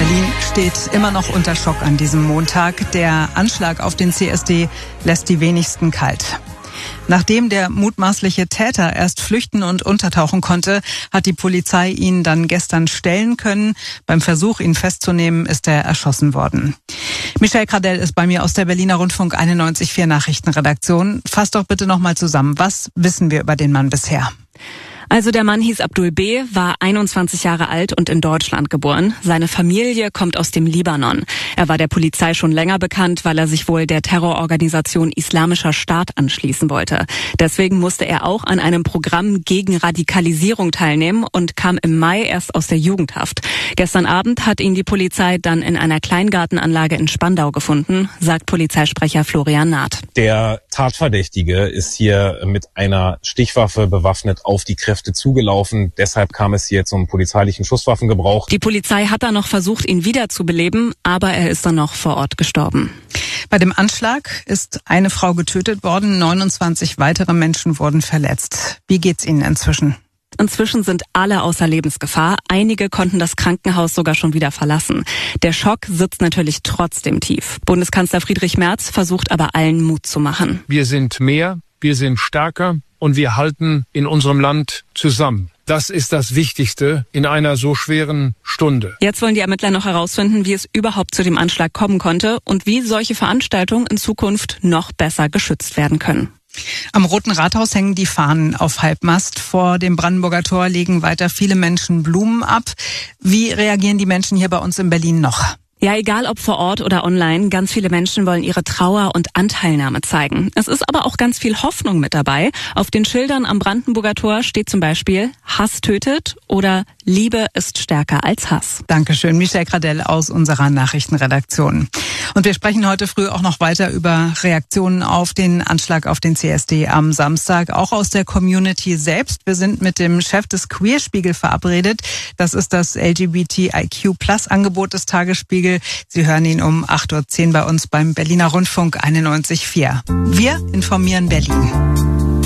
Berlin steht immer noch unter Schock an diesem Montag. Der Anschlag auf den CSD lässt die wenigsten kalt. Nachdem der mutmaßliche Täter erst flüchten und untertauchen konnte, hat die Polizei ihn dann gestern stellen können. Beim Versuch, ihn festzunehmen, ist er erschossen worden. Michelle Gradell ist bei mir aus der Berliner Rundfunk 91.4 Nachrichtenredaktion. Fass doch bitte nochmal zusammen. Was wissen wir über den Mann bisher? Also der Mann hieß Abdul B., war 21 Jahre alt und in Deutschland geboren. Seine Familie kommt aus dem Libanon. Er war der Polizei schon länger bekannt, weil er sich wohl der Terrororganisation Islamischer Staat anschließen wollte. Deswegen musste er auch an einem Programm gegen Radikalisierung teilnehmen und kam im Mai erst aus der Jugendhaft. Gestern Abend hat ihn die Polizei dann in einer Kleingartenanlage in Spandau gefunden, sagt Polizeisprecher Florian Naht. Der Tatverdächtige ist hier mit einer Stichwaffe bewaffnet auf die Kräfte zugelaufen. Deshalb kam es hier zum polizeilichen Schusswaffengebrauch. Die Polizei hat dann noch versucht, ihn wiederzubeleben, aber er ist dann noch vor Ort gestorben. Bei dem Anschlag ist eine Frau getötet worden, 29 weitere Menschen wurden verletzt. Wie geht's Ihnen inzwischen? Inzwischen sind alle außer Lebensgefahr. Einige konnten das Krankenhaus sogar schon wieder verlassen. Der Schock sitzt natürlich trotzdem tief. Bundeskanzler Friedrich Merz versucht aber allen Mut zu machen. Wir sind mehr, wir sind stärker und wir halten in unserem Land zusammen. Das ist das Wichtigste in einer so schweren Stunde. Jetzt wollen die Ermittler noch herausfinden, wie es überhaupt zu dem Anschlag kommen konnte und wie solche Veranstaltungen in Zukunft noch besser geschützt werden können. Am Roten Rathaus hängen die Fahnen auf Halbmast. Vor dem Brandenburger Tor legen weiter viele Menschen Blumen ab. Wie reagieren die Menschen hier bei uns in Berlin noch? Ja, egal ob vor Ort oder online, ganz viele Menschen wollen ihre Trauer und Anteilnahme zeigen. Es ist aber auch ganz viel Hoffnung mit dabei. Auf den Schildern am Brandenburger Tor steht zum Beispiel Hass tötet oder Liebe ist stärker als Hass. Dankeschön, Michelle Gradell aus unserer Nachrichtenredaktion. Und wir sprechen heute früh auch noch weiter über Reaktionen auf den Anschlag auf den CSD am Samstag, auch aus der Community selbst. Wir sind mit dem Chef des Queerspiegel verabredet. Das ist das LGBTIQ+-Angebot des Tagesspiegel. Sie hören ihn um 8.10 Uhr bei uns beim Berliner Rundfunk 91.4. Wir informieren Berlin.